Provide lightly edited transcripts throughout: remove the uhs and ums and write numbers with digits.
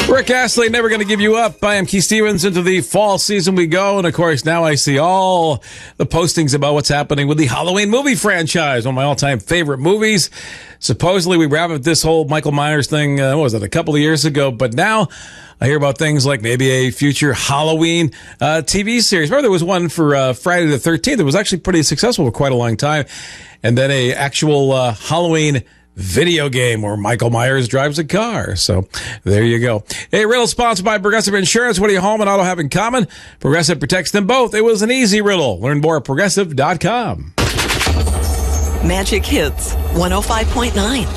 Rick Astley, Never Gonna Give You Up. I am Keith Stevens. Into the fall season we go. And, of course, now I see all the postings about what's happening with the Halloween movie franchise, one of my all-time favorite movies. Supposedly, we wrapped up this whole Michael Myers thing, what was it, a couple of years ago. But now I hear about things like maybe a future Halloween TV series. Remember, there was one for Friday the 13th. It was actually pretty successful for quite a long time. And then a actual Halloween video game where Michael Myers drives a car. So there you go. A riddle sponsored by Progressive Insurance. What do your home and auto have in common? Progressive protects them both. It was an easy riddle. Learn more at Progressive.com. Magic Hits 105.9.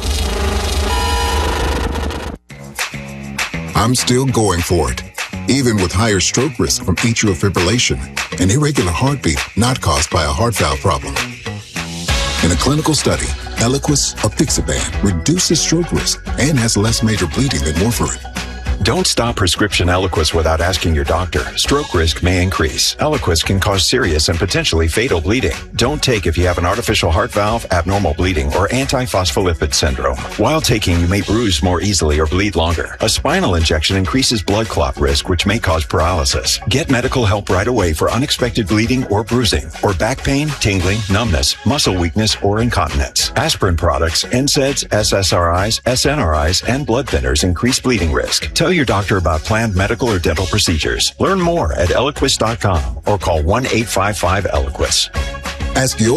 I'm still going for it, even with higher stroke risk from atrial fibrillation, an irregular heartbeat not caused by a heart valve problem. In a clinical study, Eliquis apixaban reduces stroke risk and has less major bleeding than warfarin. Don't stop prescription Eliquis without asking your doctor. Stroke risk may increase. Eliquis can cause serious and potentially fatal bleeding. Don't take if you have an artificial heart valve, abnormal bleeding, or antiphospholipid syndrome. While taking, you may bruise more easily or bleed longer. A spinal injection increases blood clot risk, which may cause paralysis. Get medical help right away for unexpected bleeding or bruising, or back pain, tingling, numbness, muscle weakness, or incontinence. Aspirin products, NSAIDs, SSRIs, SNRIs, and blood thinners increase bleeding risk. Tell your doctor about planned medical or dental procedures. Learn more at Eliquis.com or call 1-855-ELIQUIS. Ask your